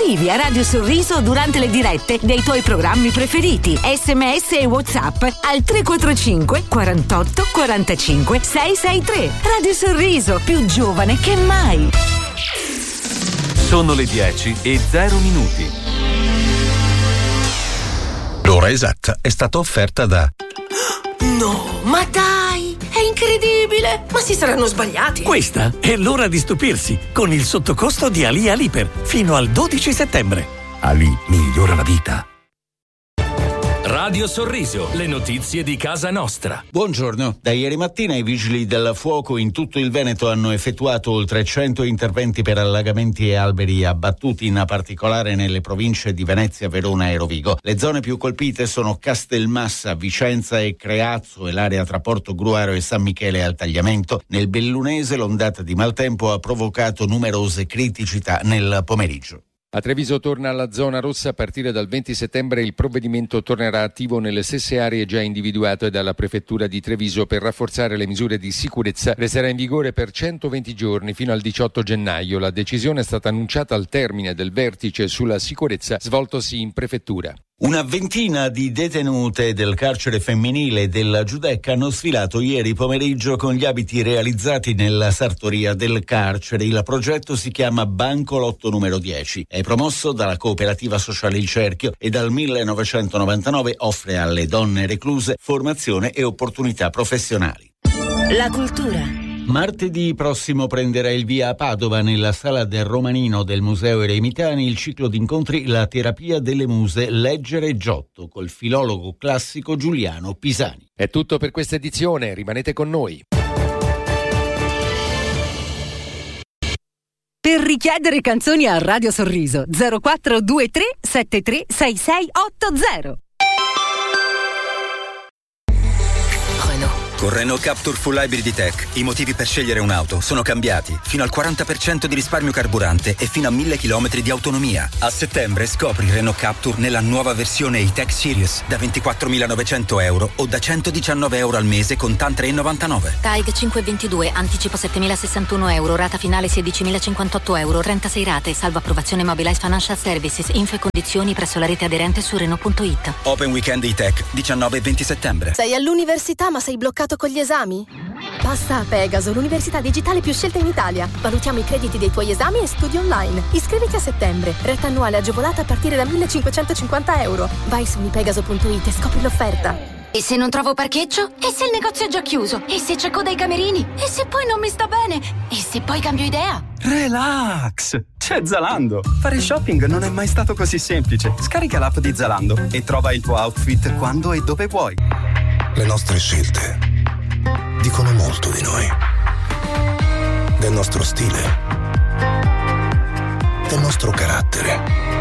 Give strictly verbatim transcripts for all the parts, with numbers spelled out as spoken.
Scrivi a Radio Sorriso durante le dirette dei tuoi programmi preferiti. S M S e WhatsApp al tre quattro cinque quarantotto quarantacinque seicentosessantatré. Radio Sorriso, più giovane che mai. Sono le dieci e zero minuti. L'ora esatta è stata offerta da... No, ma dai, è incredibile! Ma si saranno sbagliati. Questa è l'ora di stupirsi con il sottocosto di Ali Aliper fino al dodici settembre. Ali migliora la vita. Radio Sorriso, le notizie di casa nostra. Buongiorno. Da ieri mattina i vigili del fuoco in tutto il Veneto hanno effettuato oltre cento interventi per allagamenti e alberi abbattuti, in particolare nelle province di Venezia, Verona e Rovigo. Le zone più colpite sono Castelmassa, Vicenza e Creazzo e l'area tra Porto Gruaro e San Michele al Tagliamento. Nel Bellunese l'ondata di maltempo ha provocato numerose criticità nel pomeriggio. A Treviso torna alla zona rossa a partire dal venti settembre. Il provvedimento tornerà attivo nelle stesse aree già individuate dalla prefettura di Treviso per rafforzare le misure di sicurezza. Resterà in vigore per centoventi giorni fino al diciotto gennaio. La decisione è stata annunciata al termine del vertice sulla sicurezza svoltosi in prefettura. Una ventina di detenute del carcere femminile della Giudecca hanno sfilato ieri pomeriggio con gli abiti realizzati nella sartoria del carcere. Il progetto si chiama Banco Lotto numero dieci. È promosso dalla cooperativa sociale Il Cerchio e dal millenovecentonovantanove offre alle donne recluse formazione e opportunità professionali. La cultura. Martedì prossimo prenderà il via a Padova, nella sala del Romanino del Museo Eremitani, il ciclo di incontri La terapia delle muse, leggere Giotto, col filologo classico Giuliano Pisani. È tutto per questa edizione, rimanete con noi. Per richiedere canzoni a Radio Sorriso zero quattro due tre sette tre sei sei otto zero. Con Renault Captur Full Hybrid Tech i motivi per scegliere un'auto sono cambiati. Fino al quaranta per cento di risparmio carburante e fino a mille chilometri di autonomia. A settembre scopri Renault Captur nella nuova versione E-Tech Series da ventiquattromilanovecento euro o da centodiciannove euro al mese con TAN tre virgola novantanove. T A I G cinque ventidue, anticipo settemilasessantuno euro, rata finale sedicimilacinquantotto euro, trentasei rate, salvo approvazione Mobilize Financial Services, info e condizioni presso la rete aderente su Renault punto it. Open Weekend E-Tech, diciannove e venti settembre. Sei all'università ma sei bloccato con gli esami? Passa a Pegaso, l'università digitale più scelta in Italia. Valutiamo i crediti dei tuoi esami e studi online. Iscriviti a settembre. Retta annuale agevolata a partire da millecinquecentocinquanta euro. Vai su unipegaso punto it e scopri l'offerta. E se non trovo parcheggio? E se il negozio è già chiuso? E se c'è coda ai camerini? E se poi non mi sta bene? E se poi cambio idea? Relax! C'è Zalando! Fare shopping non è mai stato così semplice. Scarica l'app di Zalando e trova il tuo outfit quando e dove vuoi. Le nostre scelte dicono molto di noi, del nostro stile, del nostro carattere,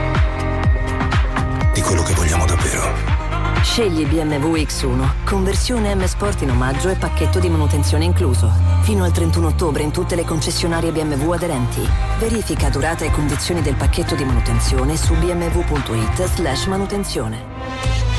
di quello che vogliamo davvero. Scegli B M W X uno, conversione M Sport in omaggio e pacchetto di manutenzione incluso. Fino al trentuno ottobre in tutte le concessionarie B M W aderenti. Verifica durata e condizioni del pacchetto di manutenzione su bmw punto it slash manutenzione.